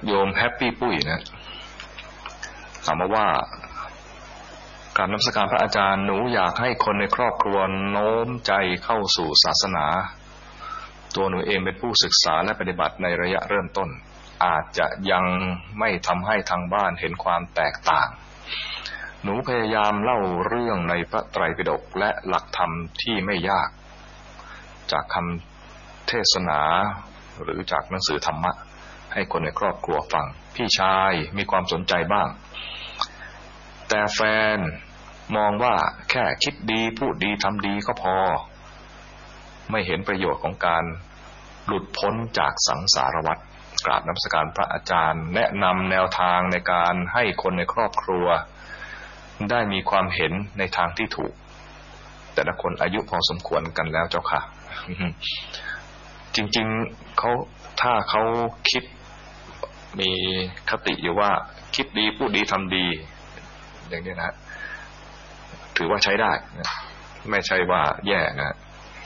โยมแฮปปี้ปุ้ยนะถามมาว่าการนมัสการพระอาจารย์หนูอยากให้คนในครอบครัวโน้มใจเข้าสู่ศาสนาตัวหนูเองเป็นผู้ศึกษาและปฏิบัติในระยะเริ่มต้นอาจจะยังไม่ทำให้ทางบ้านเห็นความแตกต่างหนูพยายามเล่าเรื่องในพระไตรปิฎกและหลักธรรมที่ไม่ยากจากคำเทศนาหรือจากหนังสือธรรมะให้คนในครอบครัวฟังพี่ชายมีความสนใจบ้างแต่แฟนมองว่าแค่คิดดีพูดดีทำดีก็พอไม่เห็นประโยชน์ของการหลุดพ้นจากสังสารวัฏกราบนมัสการพระอาจารย์แนะนำแนวทางในการให้คนในครอบครัวได้มีความเห็นในทางที่ถูกแต่ละคนอายุพอสมควรกันแล้วเจ้าค่ะ จริงๆถ้าเขาคิดมีคติอยู่ว่าคิดดีพูดดีทำดีอย่างนี้นะถือว่าใช้ได้นะไม่ใช่ว่าแย่นะ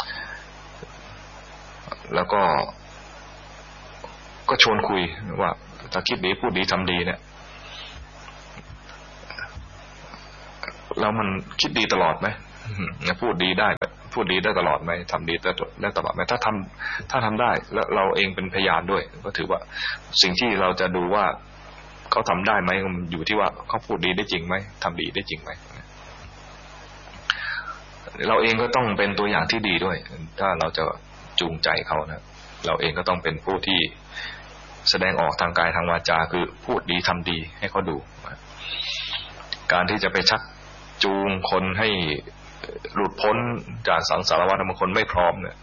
แล้วก็ชวนคุยว่าถ้าคิดดีพูดดีทำดีเนี่ยแล้วมันคิดดีตลอดไหมพูดดีได้ตลอดไหมทำดีได้ตลอดไหมถ้าทำได้แล้วเราเองเป็นพยานด้วยก็ถือว่าสิ่งที่เราจะดูว่าเขาทำได้ไหมมันอยู่ที่ว่าเขาพูดดีได้จริงไหมทำดีได้จริงไหมเราเองก็ต้องเป็นตัวอย่างที่ดีด้วยถ้าเราจะจูงใจเขานะเราเองก็ต้องเป็นผู้ที่แสดงออกทางกายทางวาจาคือพูดดีทำดีให้เขาดูการที่จะไปชักจูงคนให้หลุดพ้นจากสังสารวัฏบางคนไม่พร้อมเนี่ย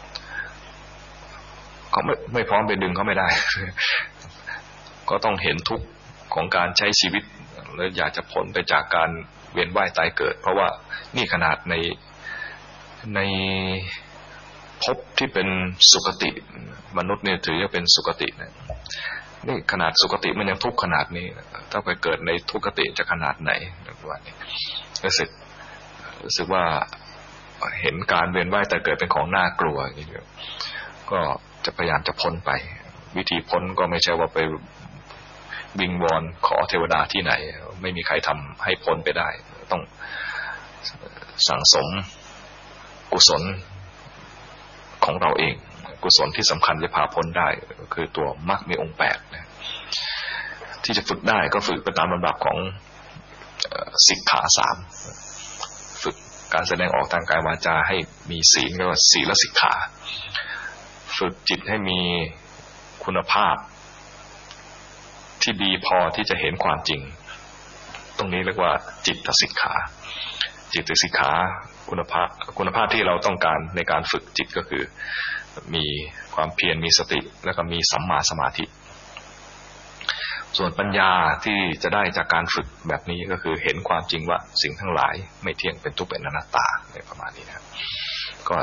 เขาไม่พร้อมไปดึงเขาไม่ได้ ก็ต้องเห็นทุกข์ของการใช้ชีวิตแล้วอยากจะพ้นไปจากการเวียนว่ายตายเกิดเพราะว่านี่ขนาดในภพที่เป็นสุคติมนุษย์เนี่ยถือว่าเป็นสุคตินะนี่ขนาดสุคติมันยังทุกข์ขนาดนี้ถ้าไปเกิดในทุกขติจะขนาดไหนประมาณนี้รู้สึกว่าเห็นการเวียนว่ายตายเกิดเป็นของน่ากลัวอย่างนี้ก็จะพยายามจะพ้นไปวิธีพ้นก็ไม่ใช่ว่าไปวิงวอนขอเทวดาที่ไหนไม่มีใครทำให้พ้นไปได้ต้องสั่งสมกุศลของเราเองกุศลที่สำคัญจะพาพ้นได้คือตัวมรรคมีองค์8นะที่จะฝึกได้ก็ฝึกไปตามลำดับของสิกขา3ฝึกการแสดงออกทางกายวาจาให้มีศีลเรียกว่าศีลสิกขาฝึกจิตให้มีคุณภาพที่ดีพอที่จะเห็นความจริงตรงนี้เรียกว่าจิตสิกขาจิตสิกขาคุณภาพที่เราต้องการในการฝึกจิตก็คือมีความเพียรมีสติแล้วก็มีสัมมาสมาธิส่วนปัญญาที่จะได้จากการฝึกแบบนี้ก็คือเห็นความจริงว่าสิ่งทั้งหลายไม่เที่ยงเป็นทุกข์เป็นอนัตตาในประมาณนี้นะครับก็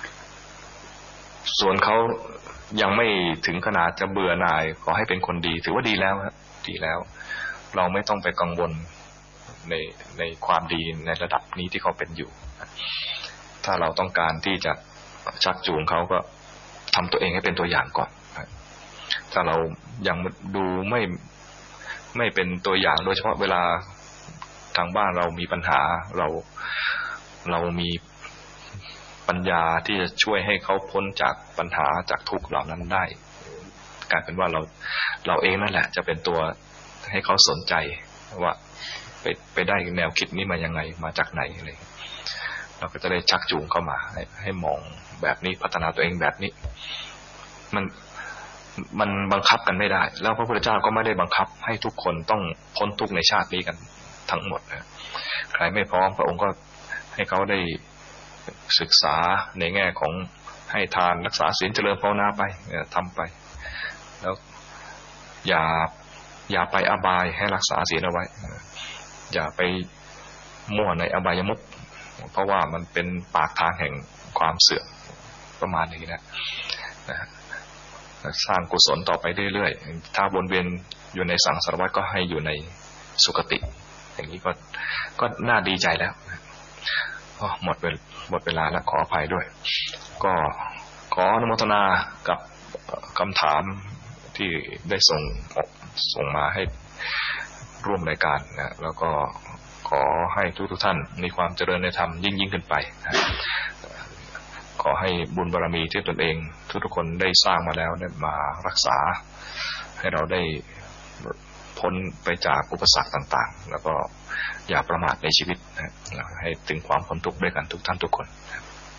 ส่วนเขายังไม่ถึงขนาดจะเบื่อหน่ายขอให้เป็นคนดีถือว่าดีแล้วครับดีแล้วเราไม่ต้องไปกังวลในความดีในระดับนี้ที่เขาเป็นอยู่ถ้าเราต้องการที่จะชักจูงเขาก็ทำตัวเองให้เป็นตัวอย่างก่อนถ้าเรายังดูไม่เป็นตัวอย่างโดยเฉพาะเวลาทางบ้านเรามีปัญหาเรามีปัญญาที่จะช่วยให้เขาพ้นจากปัญหาจากทุกข์เหล่านั้นได้กลายเป็นว่าเราเองนั่นแหละจะเป็นตัวให้เขาสนใจว่าไปได้แนวคิดนี้มายังไงมาจากไหนอะไรเราก็จะได้ชักจูงเข้ามาให้มองแบบนี้พัฒนาตัวเองแบบนี้มันบังคับกันไม่ได้แล้วพระพุทธเจ้าก็ไม่ได้บังคับให้ทุกคนต้องพ้นทุกข์ในชาตินี้กันทั้งหมดนะใครไม่พร้อมพระองค์ก็ให้เขาได้ศึกษาในแง่ของให้ทานรักษาศีลเจริญภาวนาไปทำไปแล้วอย่าไปอบายให้รักษาศีลเอาไว้อย่าไปมั่วในอบายมุขเพราะว่ามันเป็นปากทางแห่งความเสื่อมประมาณนี้นะสร้างกุศลต่อไปเรื่อยๆถ้าวนเวียนอยู่ในสังสารวัฏก็ให้อยู่ในสุคติอย่างนี้ก็น่าดีใจแล้วหมดเวลาแล้วขออภัยด้วยก็ขออนุโมทนากับคำถามทที่ได้ส่งมาให้ร่วมรายการนะแล้วก็ขอให้ทุกท่านมีความเจริญในธรรมยิ่งขึ้นไปนะขอให้บุญบารมีที่ตนเองทุกคนได้สร้างมาแล้วเนี่ยมารักษาให้เราได้พ้นไปจากอุปสรรคต่างๆแล้วก็อย่าประมาทในชีวิตนะให้ถึงความพ้นทุกข์ด้วยกันทุกท่านทุกคน